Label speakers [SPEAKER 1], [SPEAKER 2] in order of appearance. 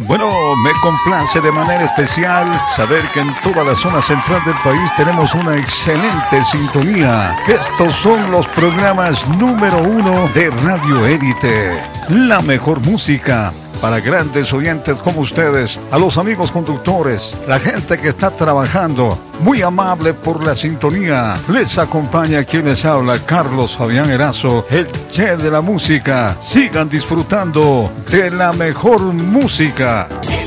[SPEAKER 1] Bueno, me complace de manera especial saber que en toda la zona central del país tenemos una excelente sintonía. Estos son los programas número 1 de Radio Élite. La mejor música para grandes oyentes como ustedes, a los amigos conductores, la gente que está trabajando, muy amable por la sintonía. Les acompaña quien les habla, Carlos Fabián Erazo, el Che de la música. Sigan disfrutando de la mejor música.